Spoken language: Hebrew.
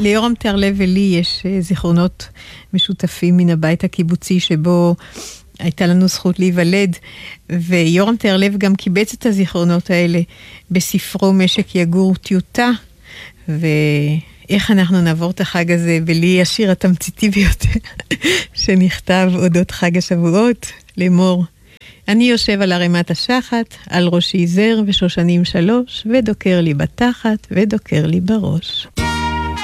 ליורם תיארלב ולי יש זיכרונות משותפים מן הבית הקיבוצי שבו הייתה לנו זכות להיוולד, ויורם תיארלב גם קיבץ את הזיכרונות האלה בספרו משק יגור טיוטה, ואיך אנחנו נעבור את החג הזה בלי השיר התמציתי ביותר שנכתב אודות חג השבועות, לאמור. אני יושב על ערימת השחת, על ראשי זר ושושנים 3, ודוקר לי בתחת ודוקר לי בראש.